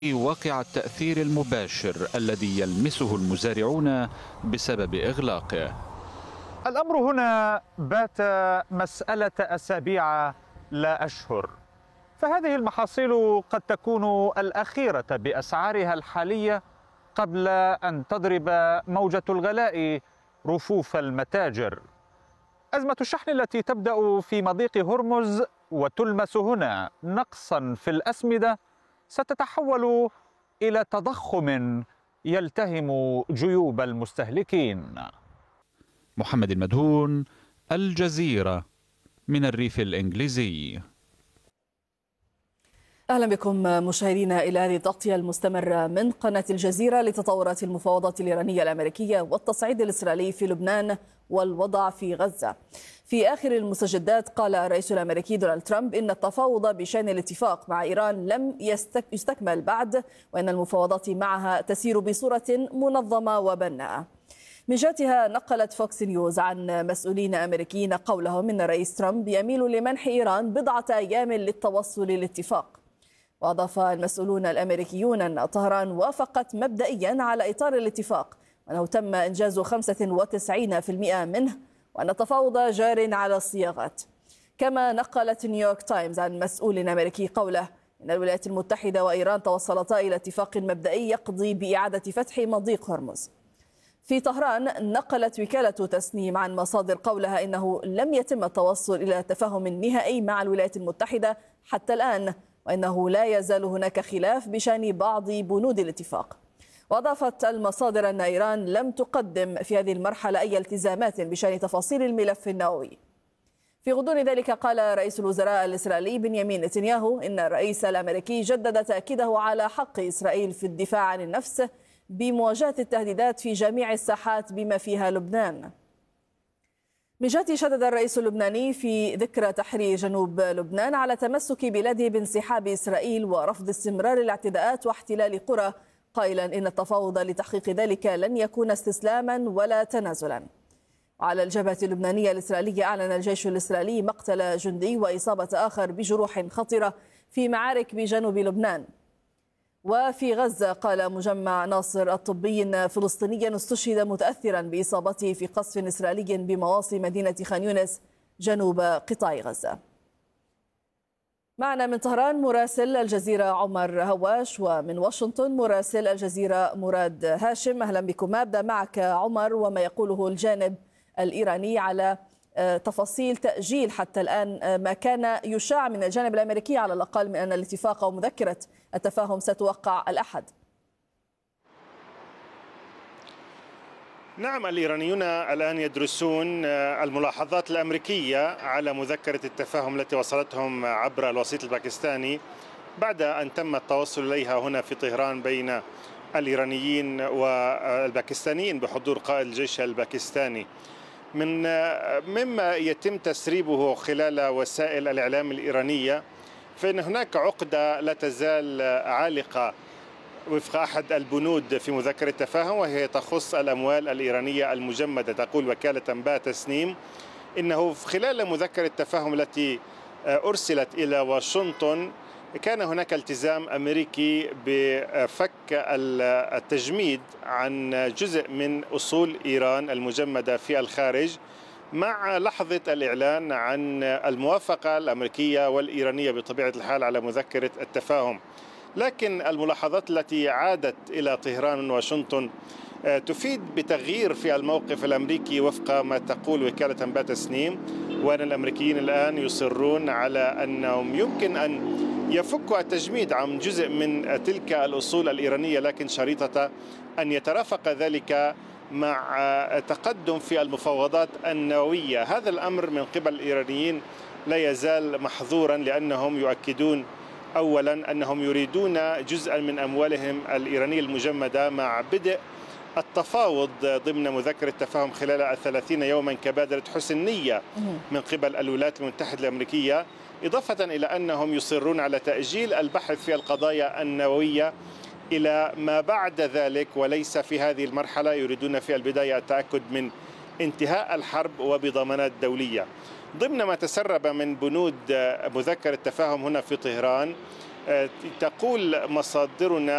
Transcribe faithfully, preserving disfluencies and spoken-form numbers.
واقع التأثير المباشر الذي يلمسه المزارعون بسبب إغلاقه. الأمر هنا بات مسألة أسابيع لا أشهر، فهذه المحاصيل قد تكون الأخيرة بأسعارها الحالية قبل أن تضرب موجة الغلاء رفوف المتاجر. أزمة الشحن التي تبدأ في مضيق هرمز وتلمس هنا نقصا في الأسمدة ستتحول إلى تضخم يلتهم جيوب المستهلكين. محمد المدهون، الجزيرة، من الريف الإنجليزي. أهلا بكم مشاهدينا إلى هذه التغطية المستمرة من قناة الجزيرة لتطورات المفاوضات الإيرانية الأمريكية والتصعيد الإسرائيلي في لبنان والوضع في غزة. في آخر المستجدات قال الرئيس الأمريكي دونالد ترامب إن التفاوض بشأن الاتفاق مع إيران لم يستكمل بعد، وإن المفاوضات معها تسير بصورة منظمة وبناءة. من جهتها نقلت فوكس نيوز عن مسؤولين أمريكيين قولهم إن الرئيس ترامب يميل لمنح إيران بضعة أيام للتوصل للاتفاق. وأضاف المسؤولون الأمريكيون أن طهران وافقت مبدئيا على إطار الاتفاق، وأنه تم إنجاز خمسة وتسعين بالمئة منه، وأن التفاوض جار على الصياغات. كما نقلت نيويورك تايمز عن مسؤول أمريكي قوله إن الولايات المتحدة وإيران توصلتا إلى اتفاق مبدئي يقضي بإعادة فتح مضيق هرمز. في طهران نقلت وكالة تسنيم عن مصادر قولها إنه لم يتم التوصل إلى تفاهم نهائي مع الولايات المتحدة حتى الآن، وإنه لا يزال هناك خلاف بشأن بعض بنود الاتفاق. وأضافت المصادر أن إيران لم تقدم في هذه المرحلة أي التزامات بشأن تفاصيل الملف النووي. في غضون ذلك قال رئيس الوزراء الإسرائيلي بنيامين نتنياهو إن الرئيس الأمريكي جدد تأكيده على حق إسرائيل في الدفاع عن النفس بمواجهة التهديدات في جميع الساحات بما فيها لبنان. من جهته شدد الرئيس اللبناني في ذكرى تحرير جنوب لبنان على تمسك بلاده بانسحاب إسرائيل ورفض استمرار الاعتداءات واحتلال قرى، قائلا إن التفاوض لتحقيق ذلك لن يكون استسلاما ولا تنازلا. على الجبهة اللبنانية الإسرائيلية أعلن الجيش الإسرائيلي مقتل جندي وإصابة آخر بجروح خطيرة في معارك بجنوب لبنان. وفي غزة قال مجمع ناصر الطبي فلسطينيا استشهد متأثرا بإصابته في قصف إسرائيلي بمواصي مدينة خان يونس جنوب قطاع غزة. معنا من طهران مراسل الجزيرة عمر هواش، ومن واشنطن مراسل الجزيرة مراد هاشم. أهلا بكم. أبدأ معك عمر، وما يقوله الجانب الإيراني على تفاصيل تأجيل حتى الآن ما كان يشاع من الجانب الأمريكي على الأقل من أن الاتفاق أو مذكرة التفاهم ستوقع الأحد. نعم، الإيرانيون الآن يدرسون الملاحظات الأمريكية على مذكرة التفاهم التي وصلتهم عبر الوسيط الباكستاني بعد أن تم التوصل إليها هنا في طهران بين الإيرانيين والباكستانيين بحضور قائد الجيش الباكستاني. من مما يتم تسريبه خلال وسائل الإعلام الإيرانية فإن هناك عقدة لا تزال عالقة وفق أحد البنود في مذكرة التفاهم، وهي تخص الأموال الإيرانية المجمدة. تقول وكالة أنباء تسنيم إنه خلال مذكرة التفاهم التي أرسلت إلى واشنطن كان هناك التزام أمريكي بفك التجميد عن جزء من أصول إيران المجمدة في الخارج، مع لحظة الإعلان عن الموافقة الأمريكية والإيرانية بطبيعة الحال على مذكرة التفاهم. لكن الملاحظات التي عادت إلى طهران وواشنطن تفيد بتغيير في الموقف الأمريكي وفق ما تقول وكالة أنباء تسنيم، وأن الأمريكيين الآن يصرون على أنهم يمكن أن يفكوا التجميد عن جزء من تلك الأصول الإيرانية، لكن شريطة أن يترافق ذلك مع تقدم في المفاوضات النووية. هذا الأمر من قبل الإيرانيين لا يزال محظورا، لأنهم يؤكدون أولا أنهم يريدون جزءا من أموالهم الإيرانية المجمدة مع بدء التفاوض ضمن مذكرة التفاهم خلال الثلاثين يوما كبادرة حسن نية من قبل الولايات المتحدة الأمريكية، إضافة إلى أنهم يصرون على تأجيل البحث في القضايا النووية إلى ما بعد ذلك، وليس في هذه المرحلة. يريدون في البداية التأكد من انتهاء الحرب وبضمانات دولية. ضمن ما تسرب من بنود مذكرة التفاهم هنا في طهران تقول مصادرنا